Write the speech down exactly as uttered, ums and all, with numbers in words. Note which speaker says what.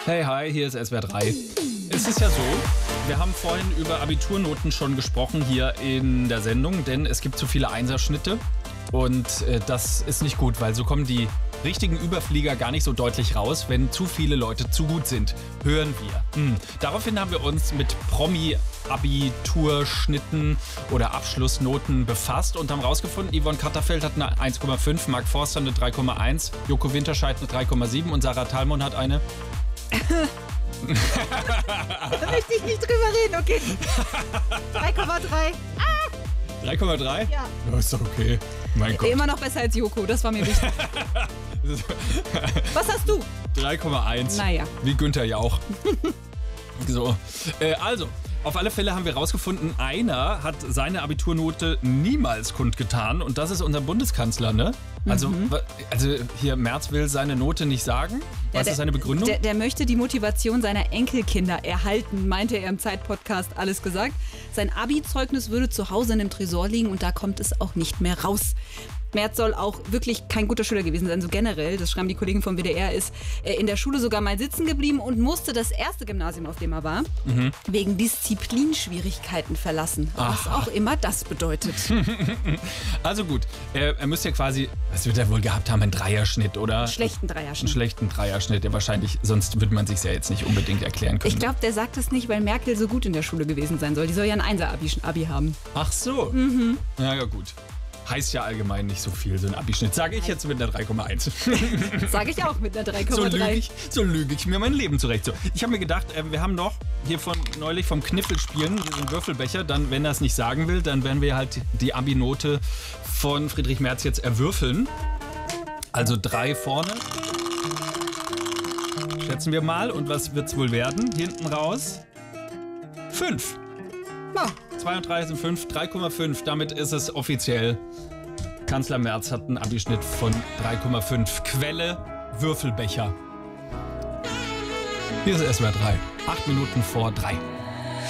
Speaker 1: Hey, hi, hier ist S W R drei. Es ist ja so, wir haben vorhin über Abiturnoten schon gesprochen hier in der Sendung, denn es gibt zu viele Einserschnitte und äh, das ist nicht gut, weil so kommen die richtigen Überflieger gar nicht so deutlich raus, wenn zu viele Leute zu gut sind. Hören wir. Hm. Daraufhin haben wir uns mit Promi-Abiturschnitten oder Abschlussnoten befasst und haben rausgefunden, Yvonne Katterfeld hat eine eins Komma fünf, Marc Forster eine drei Komma eins, Joko Winterscheid eine drei Komma sieben und Sarah Thalmon hat eine...
Speaker 2: Da möchte ich nicht drüber reden, okay. drei Komma drei. Ah!
Speaker 1: drei Komma drei?
Speaker 2: Ja.
Speaker 1: Oh, ist doch okay. Mein Gott.
Speaker 2: Immer noch besser als Joko, das war mir wichtig. Was hast du?
Speaker 1: drei Komma eins.
Speaker 2: Naja.
Speaker 1: Wie Günther Jauch. So, äh, also, auf alle Fälle haben wir rausgefunden, einer hat seine Abiturnote niemals kundgetan und das ist unser Bundeskanzler, ne? Also,
Speaker 2: Mhm.
Speaker 1: also hier, Merz will seine Note nicht sagen. Was
Speaker 2: Ja, der,
Speaker 1: ist seine Begründung?
Speaker 2: Der, der möchte die Motivation seiner Enkelkinder erhalten, meinte er im Zeit-Podcast, alles gesagt. Sein Abi-Zeugnis würde zu Hause in einem Tresor liegen und da kommt es auch nicht mehr raus. Merz soll auch wirklich kein guter Schüler gewesen sein, so generell, das schreiben die Kollegen vom W D R, ist in der Schule sogar mal sitzen geblieben und musste das erste Gymnasium, auf dem er war, mhm. wegen Disziplinschwierigkeiten verlassen. Was
Speaker 1: Aha.
Speaker 2: auch immer das bedeutet.
Speaker 1: Also gut, er, er müsste ja quasi, was wird er wohl gehabt haben, einen Dreierschnitt, oder?
Speaker 2: Einen schlechten
Speaker 1: Einen
Speaker 2: Dreierschnitt.
Speaker 1: schlechten Dreierschnitt, ja wahrscheinlich, sonst würde man sich ja jetzt nicht unbedingt erklären können.
Speaker 2: Ich glaube, der sagt das nicht, weil Merkel so gut in der Schule gewesen sein soll. Die soll ja ein Einser-Abi Abi haben.
Speaker 1: Ach so.
Speaker 2: Mhm.
Speaker 1: Ja, ja gut. Heißt ja allgemein nicht so viel, so ein Abischnitt. Sage ich jetzt mit einer drei Komma eins.
Speaker 2: Sage ich auch mit einer drei
Speaker 1: So
Speaker 2: Komma
Speaker 1: lüge
Speaker 2: drei.
Speaker 1: ich, so lüge ich mir mein Leben zurecht. So, ich habe mir gedacht, äh, wir haben noch hier von neulich vom Kniffelspielen, hier so einen Würfelbecher. Dann, wenn er es nicht sagen will, dann werden wir halt die Abi-Note von Friedrich Merz jetzt erwürfeln. Also drei vorne. Schätzen wir mal. Und was wird es wohl werden? Hinten raus. Fünf.
Speaker 2: Ja.
Speaker 1: zwei und drei sind fünf, drei Komma fünf. Damit ist es offiziell. Kanzler Merz hat einen Abischnitt von drei Komma fünf. Quelle Würfelbecher. Hier ist S W R drei. Acht Minuten vor drei.